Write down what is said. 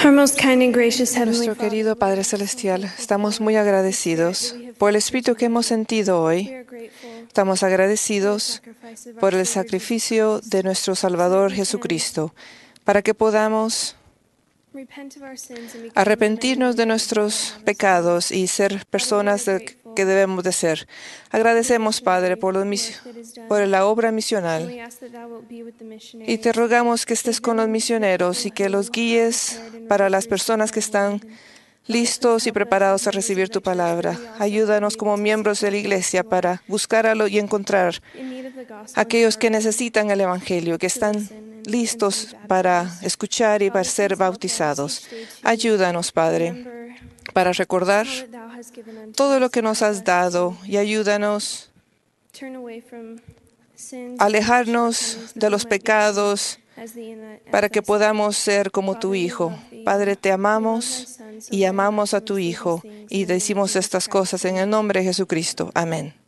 Our most kind and gracious Heavenly Nuestro Father, querido Padre Celestial, estamos muy agradecidos por el Espíritu que hemos sentido we hoy. are grateful Estamos for the agradecidos sacrifice of our por el Savior, sacrificio Jesus de Christ, nuestro Salvador Jesucristo, para que podamos repent of our sins and become the men and arrepentirnos de women that you would nuestros have us to be. pecados y ser personas que debemos de ser. Agradecemos, Padre, por por la obra And misional. we ask that thou wilt be with the Y te missionaries. rogamos que estés Give con los them the misioneros y people que who los have guíes prepared and para ready to las receive personas que thy word. están And listos y help us as preparados a members of recibir thy tu church, that palabra. we also Ayúdanos might be como able to miembros de support la those iglesia who are para buscarlo y encontrar in need of the gospel a and who aquellos que are willing necesitan el Evangelio, que to están listen and to be listos para baptized. escuchar y para Father, ser please help us bautizados. each day to Ayúdanos, Padre, remember para recordar all that thou hast given unto todo lo us que and nos help has us dado to y ayúdanos turn away from sins a and alejarnos shortcomings that de we los might become pecados as para thy que Son. podamos ser como tu Father, we Hijo. love thee. Padre, te We love thy amamos Son so y very amamos much, a and we tu say these Hijo things in y the name of decimos Jesus estas Christ. cosas en el Amen. nombre de Jesucristo. Amén.